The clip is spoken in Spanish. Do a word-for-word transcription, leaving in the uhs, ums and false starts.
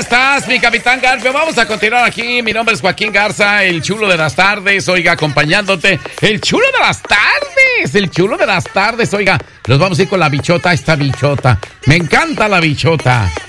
estás, mi capitán Garfio? Vamos a continuar aquí. Mi nombre es Joaquín Garza, el chulo de las tardes. Oiga, acompañándote. El chulo de las tardes. El chulo de las tardes. Oiga, nos vamos a ir con la bichota, esta bichota. Me encanta la bichota.